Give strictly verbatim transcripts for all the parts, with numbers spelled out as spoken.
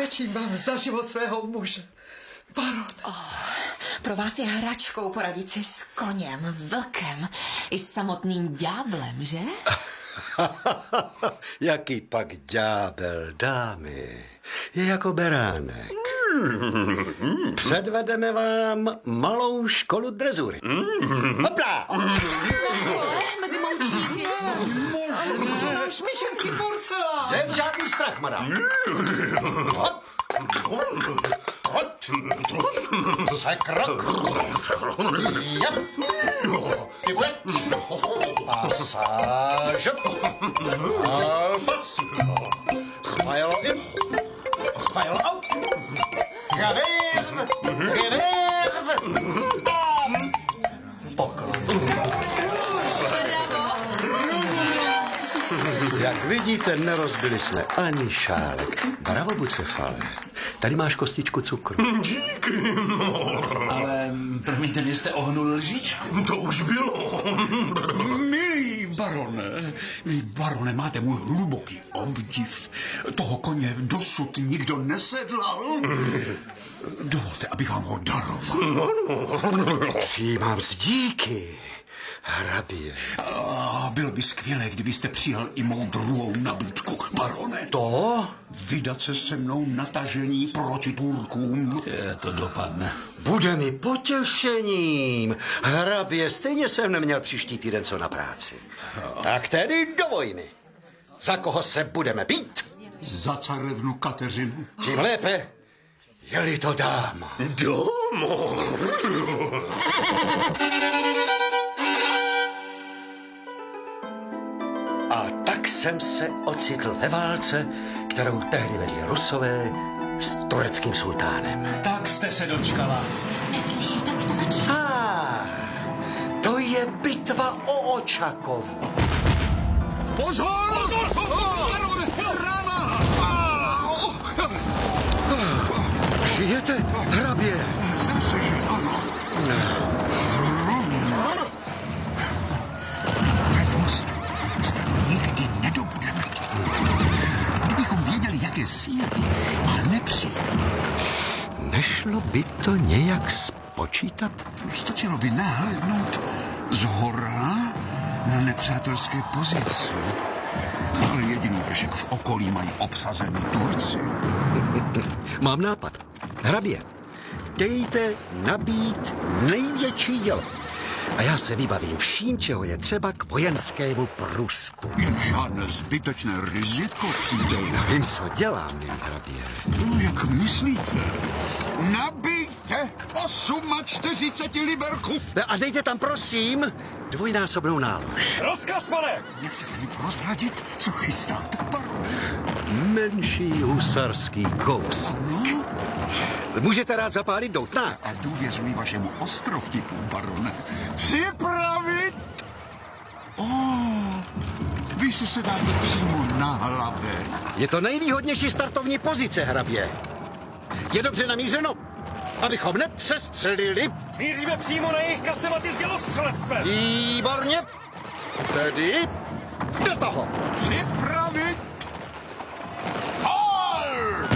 radši mám za život svého muže. Baron. Oh, pro vás je hračkou poradit si s koněm, vlkem i s samotným ďáblem, že? Jaký pak ďábel, dámy, je jako beránek. Předvedeme vám malou školu drezury. Hopla! Mezi moučníky. Náš myšlenský porcelán. Jen žádný strach, madam. Hop! Hop! Překrok! Jep! Pivuet! Pasáž! Alpas! Smile in! Smile out! Reverse! Reverse! Poklon! Jak vidíte, nerozbili jsme ani šálek. Bravo, Bucefale. Tady máš kostičku cukru. Díky. Ale, promiňte, mě jste ohnul lžičku. To už bylo. Milý barone, milý barone, máte můj hluboký obdiv. Toho koně dosud nikdo nesedlal. Dovolte, abych vám ho daroval. Přijímám z díky, hrabě. A bylo by skvělé, kdybyste přijal i mou druhou nabídku, barone. To? Vydat se se mnou na tažení proti Turkům. Je, to dopadne. Bude mi potěšením. Hrabě, stejně jsem neměl příští týden co na práci. Tak tedy do vojny. Za koho se budeme bít? Za carevnu Kateřinu. Tím lépe, je-li to dám. Dámo. A tak jsem se ocitl ve válce, kterou tehdy vedli Rusové s tureckým sultánem. Tak jste se dočkala. Neslyšíte, už to začíná. Ah, to je bitva o Očakovu. Pozor! Pozor! Rana! Žijete, hrabě? Zdá se, že ano. Pevnost snad nikdy nedobudeme. Kdybychom věděli, jaké síly má nepřítel. Nešlo by to nějak spočítat? Stačilo by nahlédnout zhora na nepřátelské pozici. Ale jediný vršek v okolí mají obsazený Turci. Mám nápad. Hrabě, dejte nabít největší dělo. A já se vybavím vším, čeho je třeba k vojenskému průzku. Jen žádné zbytečné riziko, přítel. Já vím, co dělám, milý hrabě. No, jak myslíte? Nabijte čtyřicet osm liberků. A dejte tam, prosím, dvojnásobnou nálož. Rozkaz, pane! Nechcete mi prozradit, co chystáte, barone? Menší husarský kousek. Můžete rád zapálit doutná? A důvěřuji vašemu ostrovtiku, barone. Připravit! Oh, vy se sedáte přímo na hlavě. Je to nejvýhodnější startovní pozice, hrabě. Je dobře namířeno, abychom nepřestřelili. Míříme přímo na jejich kasematy s dělostřelectvem. Výborně. Tedy do toho. Připravit! Hol!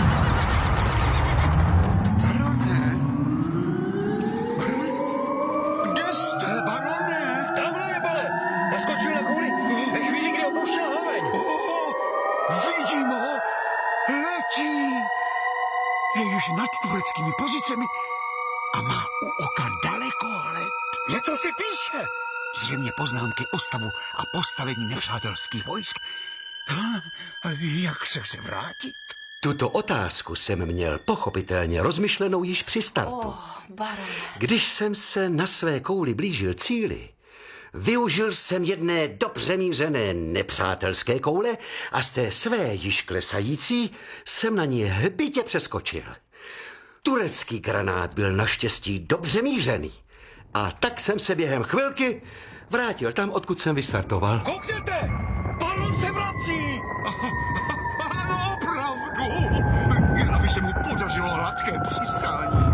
Barone! Barone? Kde jste, barone? Tamhle je, pane! Naskočil na kouli ve chvíli, kdy opouštěl hlaveň. Oh, vidím ho! Letí! Je již nad tureckými pozicemi a má u oka dalekohled. Něco si píše. Zřejmě poznámky o stavu a postavení nepřátelských vojsk. A jak se chce vrátit? Tuto otázku jsem měl pochopitelně rozmyšlenou již při startu. Oh, barone. Když jsem se na své kouli blížil cíli, využil jsem jedné dobře mířené nepřátelské koule a z té své již klesající jsem na ní hbitě přeskočil. Turecký granát byl naštěstí dobře mířený a tak jsem se během chvilky vrátil tam, odkud jsem vystartoval. Koukněte! Baron se vrací! Ano, opravdu! Jen aby se mu podařilo hladké přistání.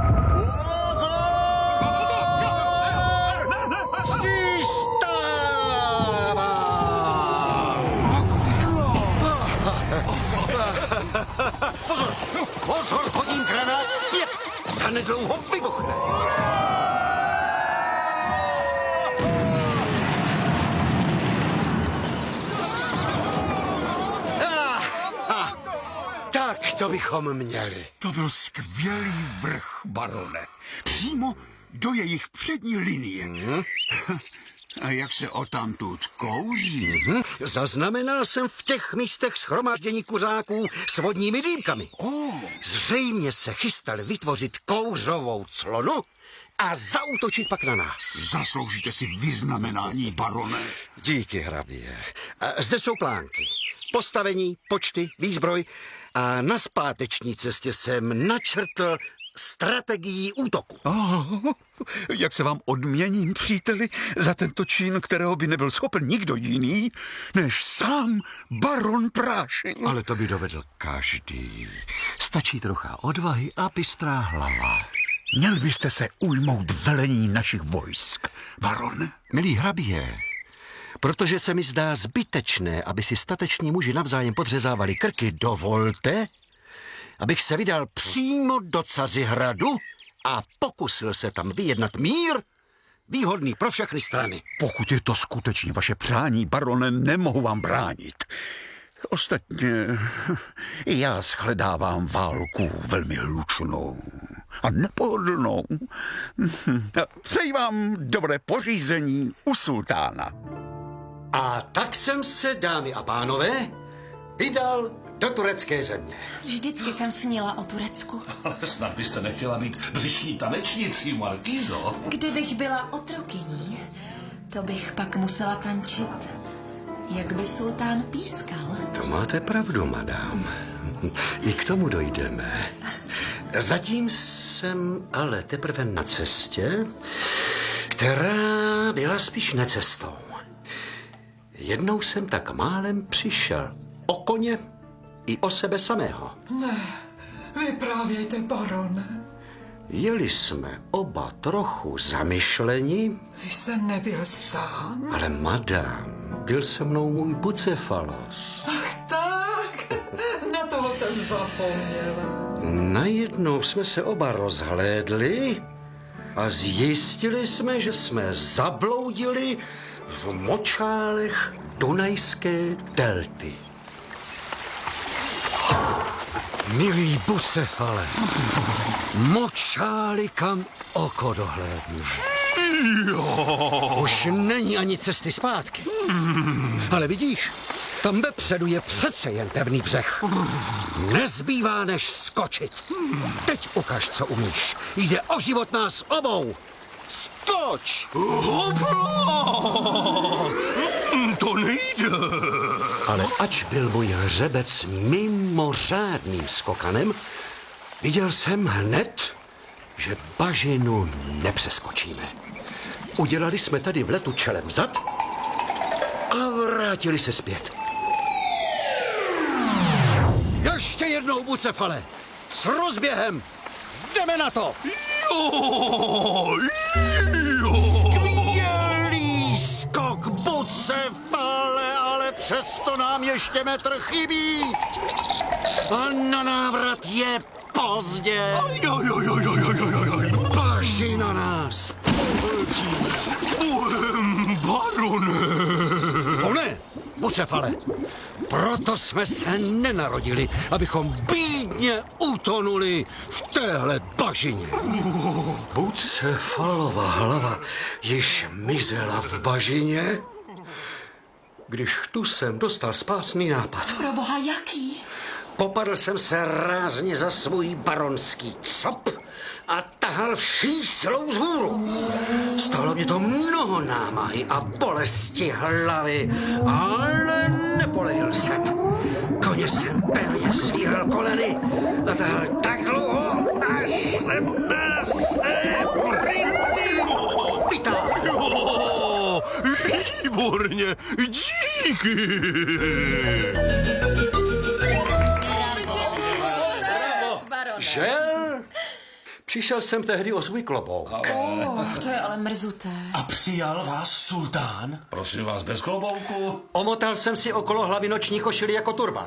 Pozor! zanedlouho vybuchne. Ah, ah, tak to bychom měli. To byl skvělý vrch, barone. Přímo do jejich přední linie. Mm. A jak se odtamtud kouří? Mm-hmm. Zaznamenal jsem v těch místech shromáždění kuřáků s vodními dýmkami. Oh. Zřejmě se chystali vytvořit kouřovou clonu a zaútočit pak na nás. Zasloužíte si vyznamenání, barone. Díky, hrabě. A zde jsou plánky. Postavení, počty, výzbroj a na zpáteční cestě jsem načrtl strategii útoku. Oh, jak se vám odměním, příteli, za tento čin, kterého by nebyl schopen nikdo jiný, než sám baron Prášek. Ale to by dovedl každý. Stačí trocha odvahy a bystrá hlava. Měl byste se ujmout velení našich vojsk, barone. Milý hrabě, protože se mi zdá zbytečné, aby si stateční muži navzájem podřezávali krky, dovolte, abych se vydal přímo do Cařihradu a pokusil se tam vyjednat mír, výhodný pro všechny strany. Pokud je to skutečně vaše přání, barone, nemohu vám bránit. Ostatně já shledávám válku velmi hlučnou a nepohodlnou. Přeji vám dobré pořízení u sultána. A tak jsem se, dámy a pánové, vydal do turecké země. Vždycky jsem snila o Turecku. Snad byste nechtěla být břišní tanečnicí, Markýzo. Kdybych byla otrokyní, to bych pak musela tančit, jak by sultán pískal. To máte pravdu, madám. I k tomu dojdeme. Zatím jsem ale teprve na cestě, která byla spíš necestou. Jednou jsem tak málem přišel o koně i o sebe samého. Ne, vyprávějte, barone. Jeli jsme oba trochu zamyšleni. Vy jste nebyl sám? Ale madam, byl se mnou můj Bucefalos. Ach tak, na toho jsem zapomněla. Najednou jsme se oba rozhlédli a zjistili jsme, že jsme zabloudili v močálech Dunajské delty. Milý Bucefale, močáli, kam oko dohlédne. Už není ani cesty zpátky. Ale vidíš, tam vepředu je přece jen pevný břeh. Nezbývá než skočit. Teď ukaž, co umíš. Jde o život nás obou. Skoč! To nejde. Ale ač byl můj hřebec mimořádným skokanem, viděl jsem hned, že bažinu nepřeskočíme. Udělali jsme tady v letu čelem vzad a vrátili se zpět. Ještě jednou, Bucefale! S rozběhem! Jdeme na to! Jo, jo. Skvělý skok, Bucefale, ale přesto nám ještě metr chybí. A na návrat je pozdě. Jo, jo, jo, jo, jo, jo, jo, jo. Bažina nás pohltí. Bohem, barone. To ne, Bucefale. Proto jsme se nenarodili, abychom bídně utonuli v téhle bažině. Bucefalova hlava již mizela v bažině, když tu jsem dostal spásný nápad. Pro boha, jaký? Popadl jsem se rázně za svůj baronský cop a tahal vší silou vzhůru. Stalo mě to mnoho námahy a bolesti hlavy, ale nepolevil jsem. Koně jsem pevně svíral koleny a tahal tak dlouho, až jsem nás z té brindy vytáhl. Výborně, díky. Žel, Přišel jsem tehdy o svůj klobouk. Oh, to je ale mrzuté. A přijal vás sultán? Prosím vás, bez klobouku. Omotal jsem si okolo hlavy noční košili jako turban.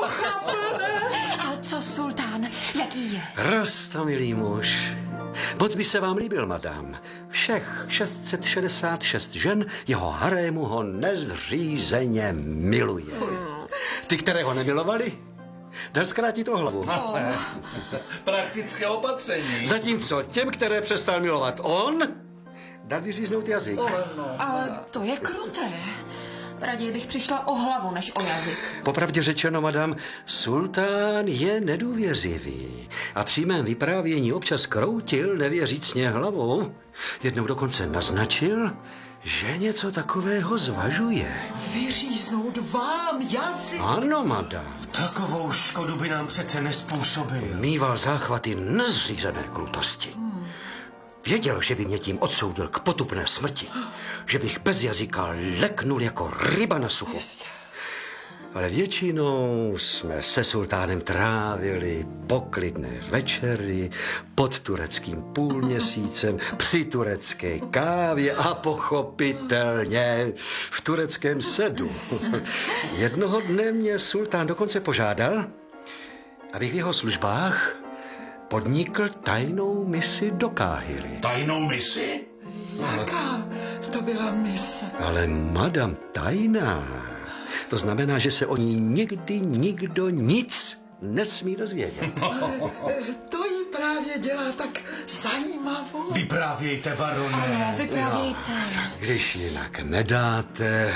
A co sultán? Jaký je? Rostomilý muž. Moc by se vám líbil, madam. Všech šest set šedesát šest žen jeho harému ho nezřízeně miluje. Ty, které ho nemilovali, dal zkrátit o hlavu. Praktické opatření. Zatímco těm, které přestal milovat on, dal vyříznout jazyk. Ale to je kruté. Raději bych přišla o hlavu, než o jazyk. Popravdě řečeno, madam, sultán je nedůvěřivý a při mém vyprávění občas kroutil nevěřícně hlavou. Jednou dokonce naznačil, že něco takového zvažuje. Vyříznout vám jazyk? Ano, madam. Takovou škodu by nám přece nespůsobil. Mýval záchvaty nezřízené krutosti. Věděl, že by mě tím odsoudil k potupné smrti. Že bych bez jazyka leknul jako ryba na sucho. Ale většinou jsme se sultánem trávili poklidné večery pod tureckým půlměsícem, při turecké kávě a pochopitelně v tureckém sedu. Jednoho dne mě sultán dokonce požádal, abych v jeho službách podnikl tajnou misi do Káhiry. Tajnou misi? Jaká to byla mise? Ale madam, tajná. To znamená, že se o ní nikdy nikdo nic nesmí dozvědět. To jí právě dělá tak zajímavou. Vyprávějte, barone. Vypravějte. Když jinak nedáte.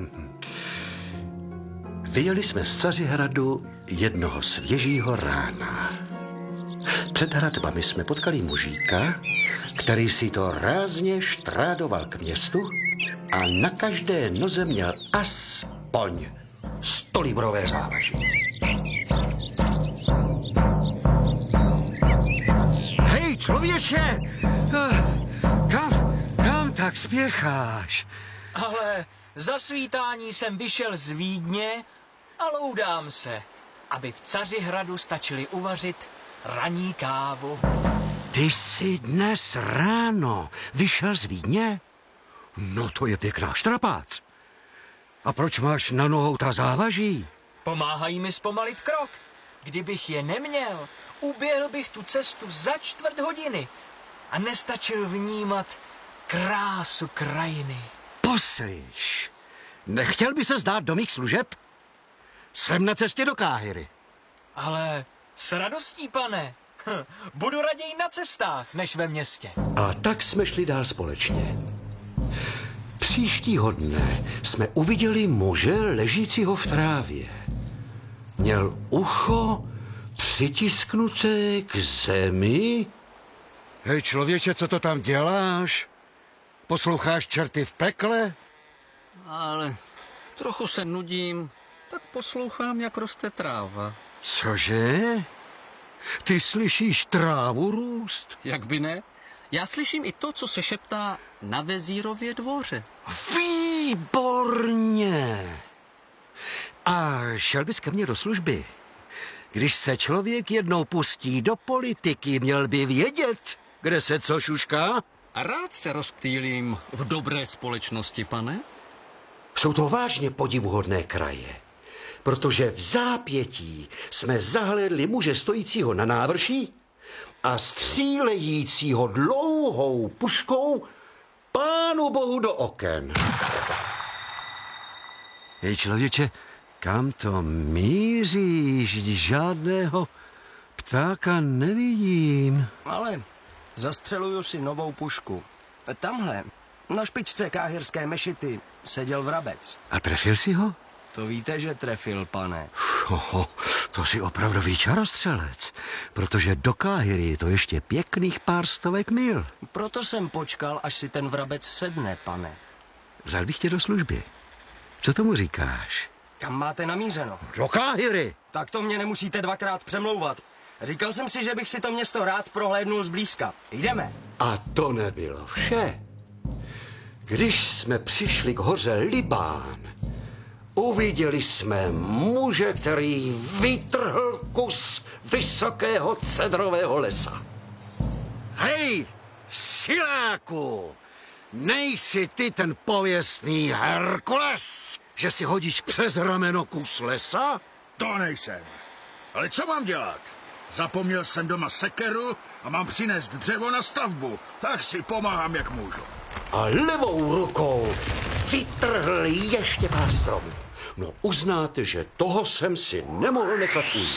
Vyjeli jsme z Cařihradu jednoho svěžího rána. Před hradbami jsme potkali mužíka, který si to rázně štrádoval k městu a na každé noze měl aspoň stolibrové závaží. Hej, člověče! Kam, kam tak spěcháš? Ale za svítání jsem vyšel z Vídně a loudám se, aby v Cařihradu stačili uvařit ranní kávu. Ty jsi dnes ráno vyšel z Vídně? No to je pěkná štrapác. A proč máš na nohou ta závaží? Pomáhají mi zpomalit krok. Kdybych je neměl, uběhl bych tu cestu za čtvrt hodiny a nestačil vnímat krásu krajiny. Poslyš, nechtěl by se zdát do mých služeb? Jsem na cestě do Káhiry. Ale s radostí, pane. Hm, budu raději na cestách, než ve městě. A tak jsme šli dál společně. Příštího dne jsme uviděli muže ležícího v trávě. Měl ucho přitisknuté k zemi. Hej, člověče, co to tam děláš? Posloucháš čerty v pekle? Ale trochu se nudím, tak poslouchám, jak roste tráva. Cože? Ty slyšíš trávu růst? Jak by ne? Já slyším i to, co se šeptá na Vezírově dvoře. Výborně! A šel bys ke mně do služby? Když se člověk jednou pustí do politiky, měl by vědět, kde se co šušká? A rád se rozptýlím v dobré společnosti, pane. Jsou to vážně podivuhodné kraje, protože v zápětí jsme zahlédli muže stojícího na návrší a střílejícího dlouhou puškou pánu bohu do oken. Hej, člověče, kam to míříš? Žádného ptáka nevidím. Ale zastřeluju si novou pušku. Tamhle, na špičce káhirské mešity, seděl vrabec. A trefil si ho? To víte, že trefil, pane. Oho, to si opravdový čarostřelec, protože do Káhiry je to ještě pěkných pár stovek mil. Proto jsem počkal, až si ten vrabec sedne, pane. Vzal bych tě do služby. Co tomu říkáš? Kam máte namířeno? Do Káhiry! Tak to mě nemusíte dvakrát přemlouvat. Říkal jsem si, že bych si to město rád prohlédnul zblízka. Jdeme. A to nebylo vše. Když jsme přišli k hoře Libán, uviděli jsme muže, který vytrhl kus vysokého cedrového lesa. Hej, siláku, nejsi ty ten pověstný Herkules, že si hodíš přes rameno kus lesa? To nejsem. Ale co mám dělat? Zapomněl jsem doma sekeru a mám přinést dřevo na stavbu. Tak si pomáhám, jak můžu. A levou rukou vytrhl ještě pár stromů. No uznáte, že toho jsem si nemohl nechat ujít.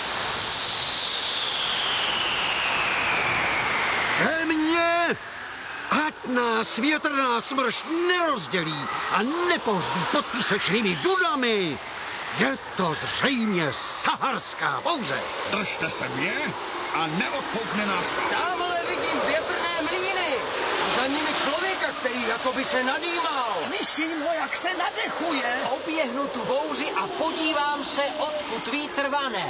Ke mně! Ať nás větrná smršť nerozdělí a nepohřbí pod písečnými dunami. Je to zřejmě saharská bouře. Držte se mě a neodfoukne nás to. Tamhle vidím větrné mlýny a za nimi člověka, který jakoby se nadýmal. Slyším ho, jak se nadechuje. Oběhnu tu bouři a podívám se, odkud vítr vane.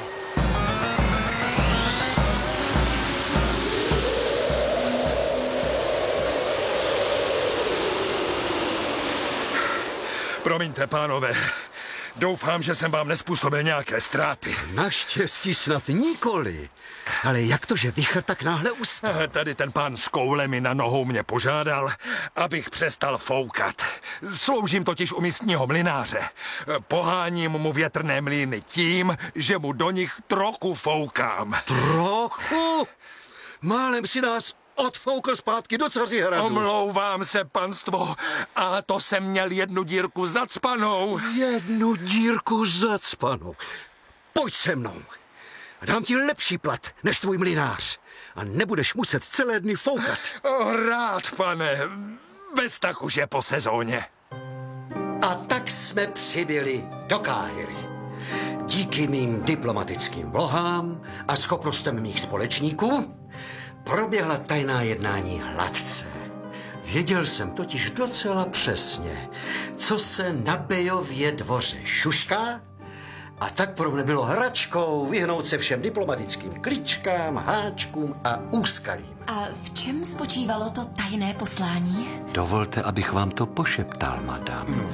Promiňte, pánové. Doufám, že jsem vám nezpůsobil nějaké ztráty. Naštěstí snad nikoli. Ale jak to, že vichr tak náhle ustal? Tady ten pán s koulemi na nohou mě požádal, abych přestal foukat. Sloužím totiž u místního mlynáře. Poháním mu větrné mlýny tím, že mu do nich trochu foukám. Trochu? Málem si nás odfoukl zpátky do Cařihradu. Omlouvám se, panstvo, a to jsem měl jednu dírku zacpanou. Jednu dírku zacpanou. Pojď se mnou. Dám ti lepší plat než tvůj mlynář. A nebudeš muset celé dny foukat. O, rád, pane. Bez tak už je po sezóně. A tak jsme přibyli do Káhiry. Díky mým diplomatickým vlohám a schopnostem mých společníků proběhla tajná jednání hladce. Věděl jsem totiž docela přesně, co se na Bejově dvoře šušká, a tak pro mne bylo hračkou vyhnout se všem diplomatickým kličkám, háčkům a úskalím. A v čem spočívalo to tajné poslání? Dovolte, abych vám to pošeptal, madam.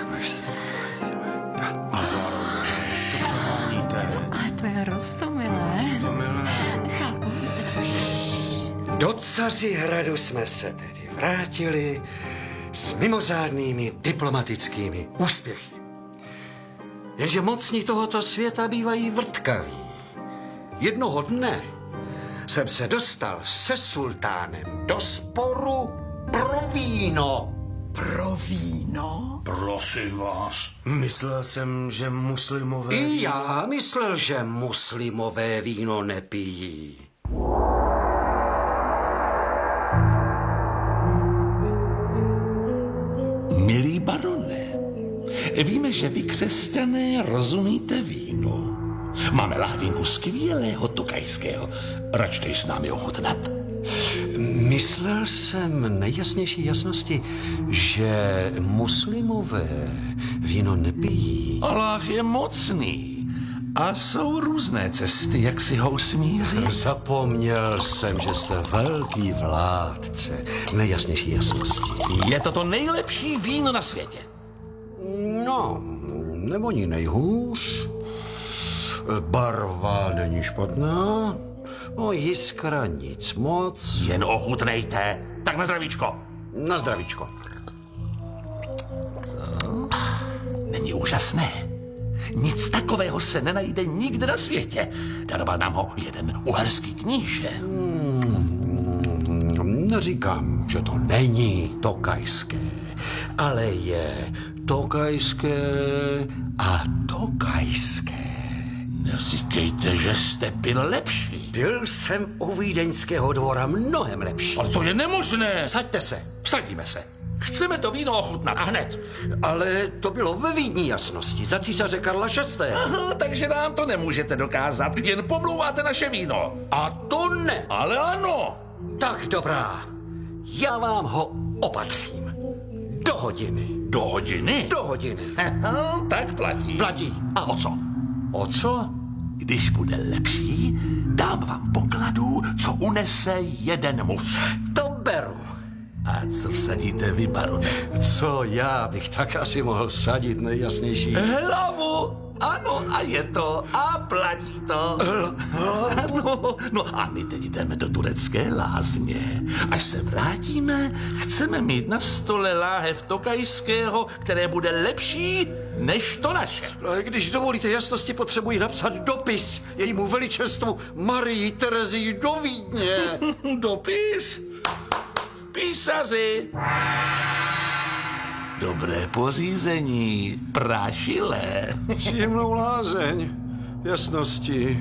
Ale to je roztomilé. Chápu. Do Cařihradu jsme se tedy vrátili s mimořádnými diplomatickými úspěchy. Jenže mocní tohoto světa bývají vrtkaví. Jednoho dne jsem se dostal se sultánem do sporu pro víno. Pro víno? Prosím vás. Myslel jsem, že muslimové... I já myslel, že muslimové víno nepijí. Milý barone, víme, že vy křesťané rozumíte vínu. Máme lahvinku skvělého tokajského. Račte s námi ochutnat. Myslel jsem nejjasnější jasnosti, že muslimové víno nepijí. Aláh je mocný a jsou různé cesty, jak si ho usmířit. Zapomněl jsem, že jste velký vládce nejjasnější jasnosti. Je to to nejlepší víno na světě. No, nebo ní nejhůř. Barva není špatná. No, jiskra nic moc. Jen ochutnejte. Tak na zdravíčko. Na zdravíčko. Není úžasné? Nic takového se nenajde nikde na světě. Daroval nám ho jeden uherský kníže. Hmm, neříkám, že to není tokajské, ale je tokajské a tokajské. Neříkejte, že jste pil lepší. Byl jsem u vídeňského dvora mnohem lepší. Ale to je nemožné. Saďte se. Vsadíme se. Chceme to víno ochutnat a hned. Ale to bylo ve Vídni jasnosti, za císaře Karla šestého. Aha, takže nám to nemůžete dokázat, jen pomlouváte naše víno. A to ne. Ale ano. Tak dobrá, já vám ho opatřím. Do hodiny. Do hodiny? Do hodiny. Aha, tak platí. Platí. A o co? O co? Když bude lepší, dám vám pokladu, co unese jeden muž. To beru. A co vsadíte vy, barone? Co já bych tak asi mohl vsadit nejjasnější? Hlavu! ano, a je to, a platí to. Ano, no a my teď jdeme do turecké lázně. Až se vrátíme, chceme mít na stole láhev tokajského, které bude lepší než to naše. Ale když dovolíte jasnosti, potřebuji napsat dopis jejímu veličenstvu Marii Terezii do Vídně. Dopis? Písaři. Dobré pořízení, prášilé. Příjemnou lázeň jasnosti.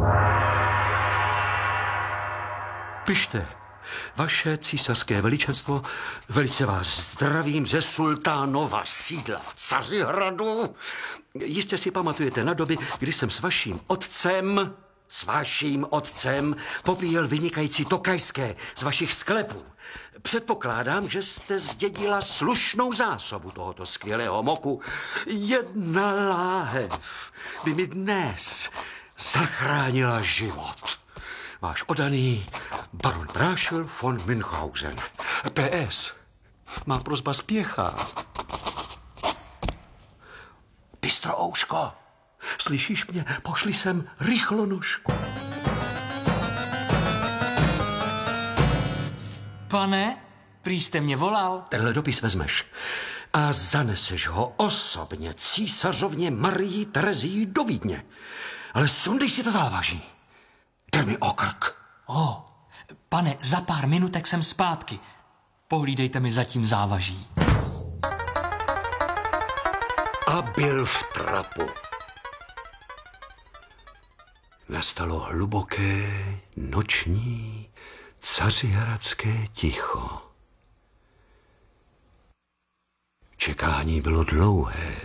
Pište, vaše císařské veličenstvo, velice vás zdravím ze sultánova sídla v Cařihradu. Jistě si pamatujete na doby, kdy jsem s vaším otcem, s vaším otcem popíjel vynikající tokajské z vašich sklepů. Předpokládám, že jste zdědila slušnou zásobu tohoto skvělého moku. Jedna láhev by mi dnes zachránila život. Váš oddaný baron Prášil von Münchhausen. P S. Má prosba spěchá. Bystrouško, slyšíš mě? Pošli sem rychlonožku. Pane, prý jste mě volal. Tenhle dopis vezmeš a zaneseš ho osobně císařovně Marii Terezii do Vídně. Ale sundej si to závaží. Jde mi o krk. O, pane, za pár minutek jsem zpátky. Pohlídejte mi zatím závaží. A byl v trapu. Nastalo hluboké noční cařihradské ticho. Čekání bylo dlouhé.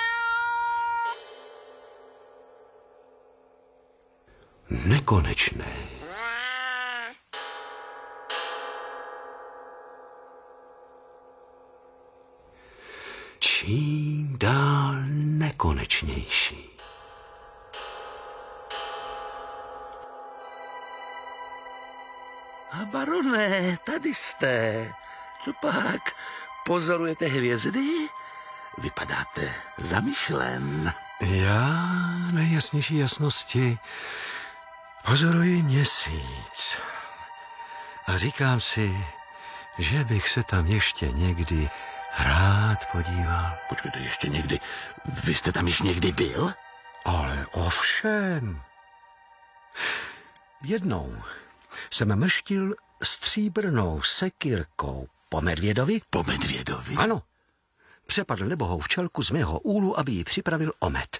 Nekonečné. Čím dál nekonečnější. A barone, tady jste. Co pak? Pozorujete hvězdy? Vypadáte zamyšlen. Já nejjasnější jasnosti pozoruji měsíc. A říkám si, že bych se tam ještě někdy rád podíval. Počkejte, ještě někdy. Vy jste tam již někdy byl? Ale ovšem. Jednou jsem mrštil stříbrnou sekyrkou po medvědovi. Po medvědovi? Ano. Přepadl nebohou včelku z mého úlu, aby ji připravil omet.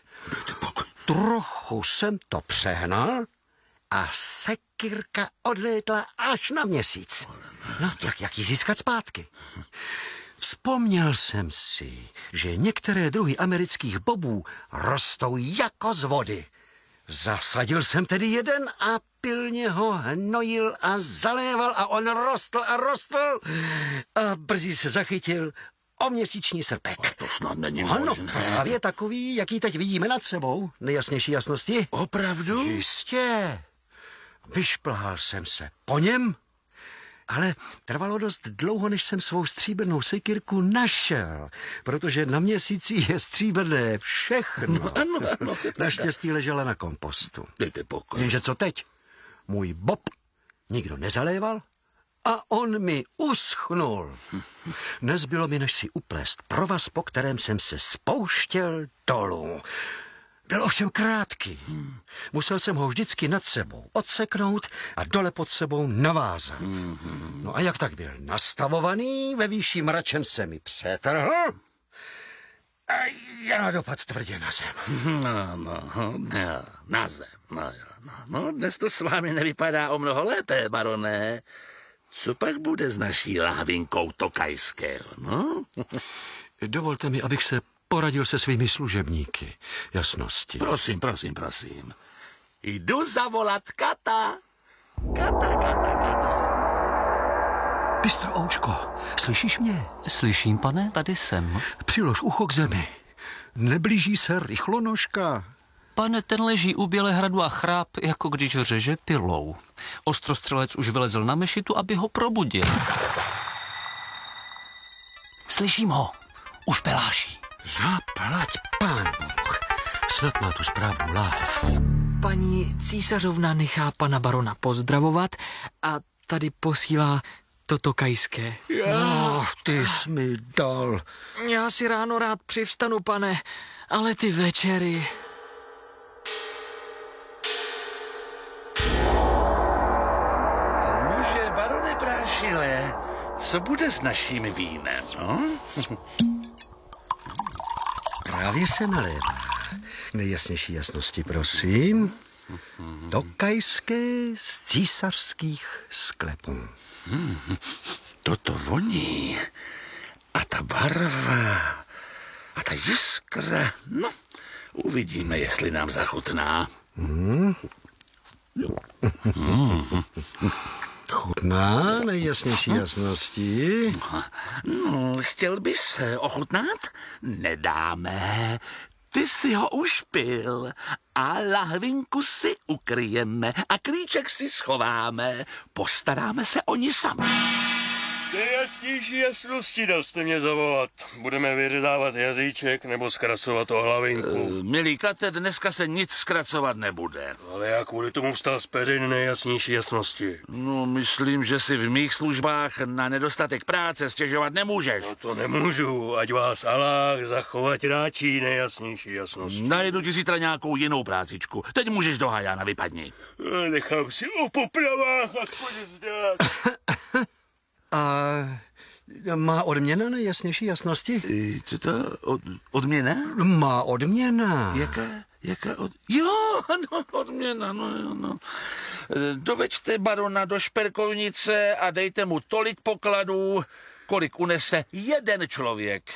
Trochu jsem to přehnal a sekyrka odlétla až na měsíc. No, tak jak ji získat zpátky? Vzpomněl jsem si, že některé druhy amerických bobů rostou jako z vody. Zasadil jsem tedy jeden a pilně ho hnojil a zaléval a on rostl a rostl a brzy se zachytil o měsíční srpek. A to snad není ano, možné. právě takový, jaký teď vidíme nad sebou. Nejjasnější jasnosti. Opravdu? Jistě. Vyšplhal jsem se po něm, ale trvalo dost dlouho, než jsem svou stříbrnou sekyrku našel, protože na měsíci je stříbrné všechno. No, ano, ano. Naštěstí ležela na kompostu. Dejte pokoj. Jenže co teď? Můj bob nikdo nezaléval a on mi uschnul. Nezbylo mi, než si uplést provaz, po kterém jsem se spouštěl dolů. Byl ovšem krátký. Musel jsem ho vždycky nad sebou odseknout a dole pod sebou navázat. No a jak tak byl nastavovaný, ve výši mračen se mi přetrhl a já dopad tvrdě na zem. No, no, no, na zem. No, no, no, dnes to s vámi nevypadá o mnoho lépe, barone. Co pak bude s naší lávinkou tokajského, no? Dovolte mi, abych se poradil se svými služebníky. Jasnosti. Prosím, prosím, prosím. Jdu zavolat kata. Kata, kata, kata. Bystroučko, slyšíš mě? Slyším, pane, tady jsem. Přilož ucho k zemi. Neblíží se rychlonožka. Pane, ten leží u Bělehradu a chráp, jako když řeže pilou. Ostrostřelec už vylezl na mešitu, aby ho probudil. Slyším ho. Už peláší. Zaplať pán Bůh. Snad má tu správnou láhev. Paní císařovna nechá pana barona pozdravovat a tady posílá toto kajské. No, ty jsi mi dal. Já si ráno rád přivstanu, pane, ale ty večery... Nože, barone Brášile, co bude s naším vínem, no? Právě se nalévá. Nejjasnější jasnosti, prosím. Tokajské z císařských sklepů. Hmm, toto voní. A ta barva. A ta jiskra. No, uvidíme, jestli nám zachutná. Hmm. Hmm. Chutná nejjasnější jasnosti. No, chtěl bys ochutnat? Nedáme. Ty si ho už pil a lahvinku si ukryjeme a klíček si schováme. Postaráme se o ní sami. Nejjasnější jasnosti dal jste mě zavolat. Budeme vyřezávat jazyček nebo zkracovat o hlavinku. Uh, milý Kate, dneska se nic zkracovat nebude. Ale já kvůli tomu vstal z peřin nejjasnější jasnosti. No, myslím, že si v mých službách na nedostatek práce stěžovat nemůžeš. No to nemůžu, ať vás Aláh zachovat ráčí nejjasnější jasnosti. Najdu ti zítra nějakou jinou prácičku. Teď můžeš do Hajána, vypadni. Nechám si o popravách aspoň zdát. A má odměna nejjasnější jasnosti? Co to? Od, odměna? Má odměna. Jaká? Jaká od... Jo, no, odměna, no, no. Doveďte barona do šperkovnice a dejte mu tolik pokladů, kolik unese jeden člověk.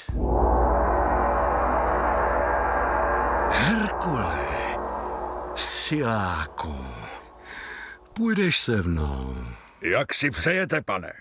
Herkule, siláku, půjdeš se mnou. Jak si přejete, pane?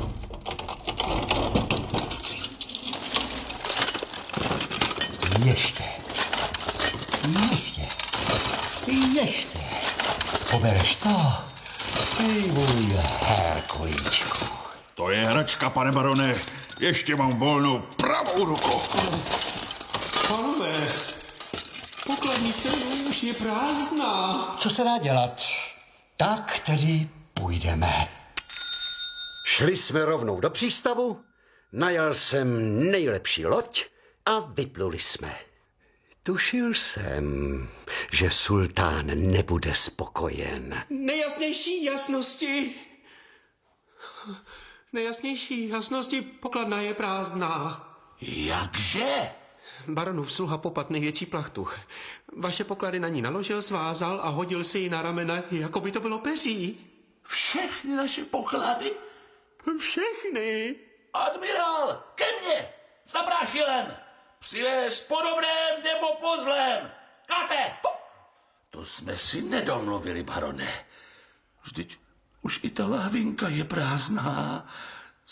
Ještě. Ještě. Ještě. Pobereš to? Ty můj Herkulíčku. To je hračka, pane barone. Ještě mám volnou pravou ruku. Pánové, pokladnice už je prázdná. Co se dá dělat? Tak tedy půjdeme. Šli jsme rovnou do přístavu, najal jsem nejlepší loď a vypluli jsme. Tušil jsem, že sultán nebude spokojen. Nejjasnější jasnosti. Nejjasnější jasnosti, pokladna je prázdná. Jakže? Baronův sluha popad největší plachtu. Vaše poklady na ní naložil, svázal a hodil si ji na ramena, jako by to bylo peří. Všechny naše poklady? Všechny. Admirál, ke mně! Za Brášilem! Přivez po dobrém nebo po zlém! Kate! To jsme si nedomluvili, barone. Vždyť už i ta lahvinka je prázdná.